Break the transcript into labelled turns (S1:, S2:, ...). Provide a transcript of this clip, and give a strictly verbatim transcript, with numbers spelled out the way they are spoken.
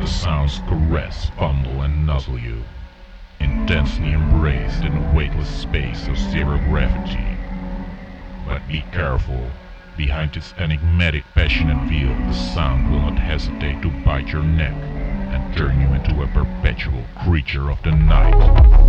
S1: sounds caress, fumble, and nuzzle you, intensely embraced in a weightless space of zero gravity. But be careful. Behind its enigmatic passionate veil, the sound will not hesitate to bite your neck and turn you into a perpetual creature of the night.